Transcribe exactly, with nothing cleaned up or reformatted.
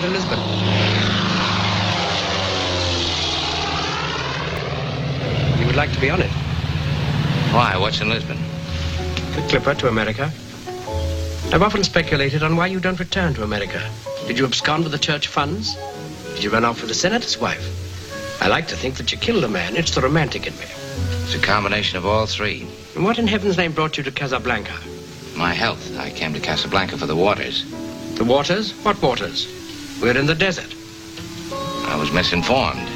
to Lisbon. You would like to be on it? Why? What's in Lisbon? The Clipper to America. I've often speculated on why you don't return to America. Did you abscond with the church funds? Did you run off with the senator's wife? I like to think that you killed a man. It's the romantic in me. It's a combination of all three. And what in heaven's name brought you to Casablanca? My health. I came to Casablanca for the waters. The waters? What waters? We're in the desert. I was misinformed.